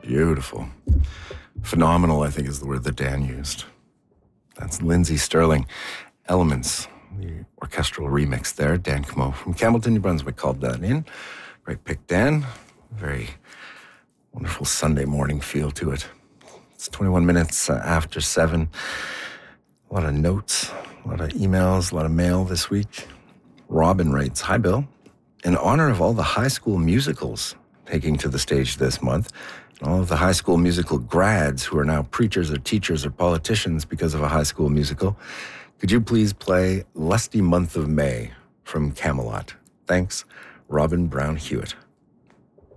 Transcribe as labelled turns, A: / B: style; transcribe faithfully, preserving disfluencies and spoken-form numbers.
A: Beautiful. Phenomenal, I think, is the word that Dan used. That's Lindsay Sterling. Elements, the orchestral remix there. Dan Camo from Campbellton, New Brunswick called that in. Great pick, Dan. Very wonderful Sunday morning feel to it. It's twenty-one minutes after seven. A lot of notes, a lot of emails, a lot of mail this week. Robin writes, "Hi, Bill. In honor of all the high school musicals taking to the stage this month, and all of the high school musical grads who are now preachers or teachers or politicians because of a high school musical, could you please play Lusty Month of May from Camelot? Thanks, Robin Brown Hewitt."